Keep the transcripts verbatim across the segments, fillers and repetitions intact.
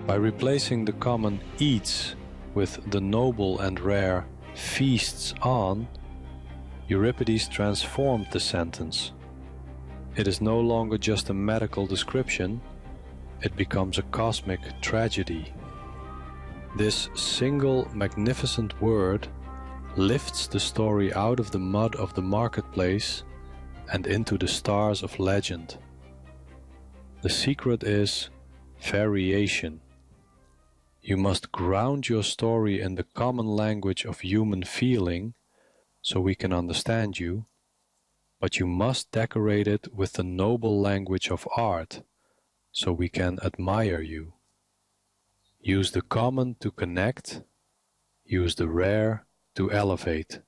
By replacing the common eats with the noble and rare feasts on, Euripides transformed the sentence. It is no longer just a medical description, it becomes a cosmic tragedy. This single magnificent word lifts the story out of the mud of the marketplace and into the stars of legend. The secret is variation. You must ground your story in the common language of human feeling so we can understand you, but you must decorate it with the noble language of art so we can admire you. Use the common to connect, use the rare to elevate.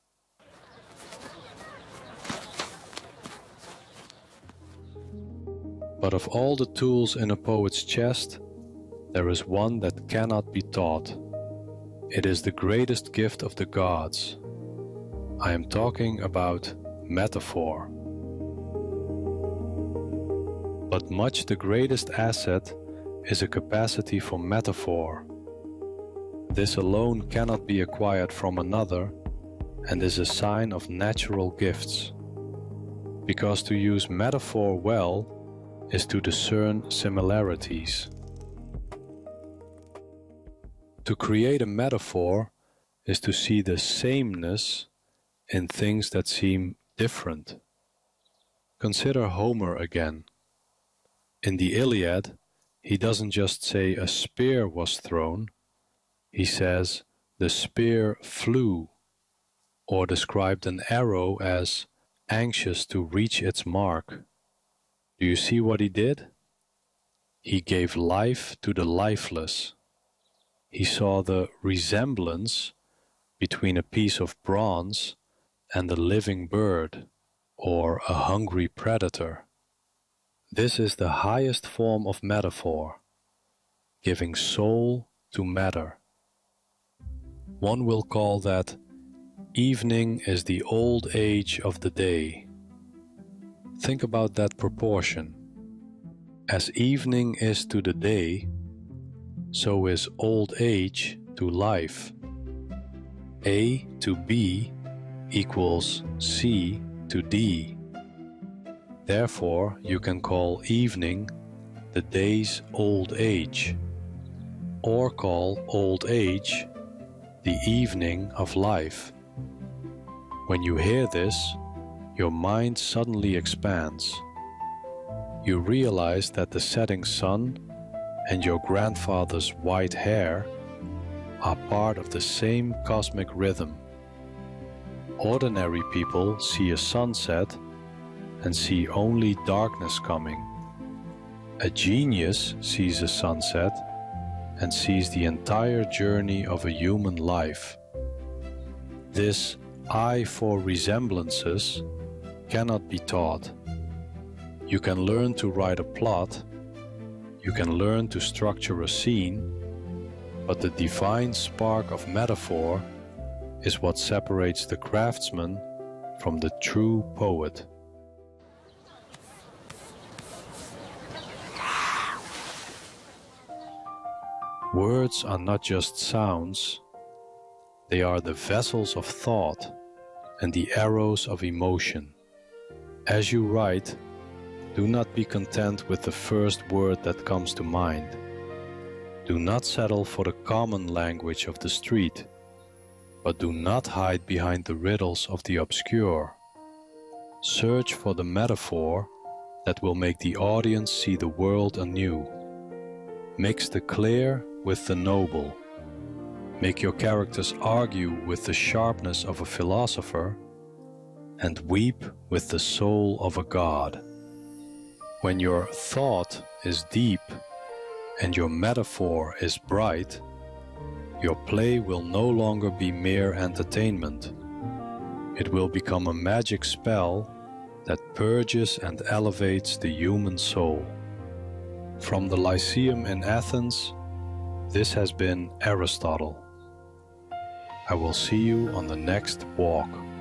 But of all the tools in a poet's chest, there is one that cannot be taught. It is the greatest gift of the gods. I am talking about metaphor. But much the greatest asset is a capacity for metaphor. This alone cannot be acquired from another and is a sign of natural gifts. Because to use metaphor well is to discern similarities. To create a metaphor is to see the sameness in things that seem different. Consider Homer again. In the Iliad, he doesn't just say a spear was thrown, he says the spear flew, or described an arrow as anxious to reach its mark. Do you see what he did? He gave life to the lifeless. He saw the resemblance between a piece of bronze and a living bird or a hungry predator. This is the highest form of metaphor, giving soul to matter. One will call that evening is the old age of the day. Think about that proportion. As evening is to the day, so is old age to life. A to B equals C to D. Therefore, you can call evening the day's old age, or call old age the evening of life. When you hear this, your mind suddenly expands. You realize that the setting sun and your grandfather's white hair are part of the same cosmic rhythm. Ordinary people see a sunset and see only darkness coming. A genius sees a sunset and sees the entire journey of a human life. This eye for resemblances cannot be taught. You can learn to write a plot, you can learn to structure a scene, but the divine spark of metaphor is what separates the craftsman from the true poet. Words are not just sounds, they are the vessels of thought and the arrows of emotion. As you write, do not be content with the first word that comes to mind. Do not settle for the common language of the street, but do not hide behind the riddles of the obscure. Search for the metaphor that will make the audience see the world anew. Mix the clear with the noble. Make your characters argue with the sharpness of a philosopher and weep with the soul of a god. When your thought is deep and your metaphor is bright, your play will no longer be mere entertainment. It will become a magic spell that purges and elevates the human soul. From the Lyceum in Athens, this has been Aristotle. I will see you on the next walk.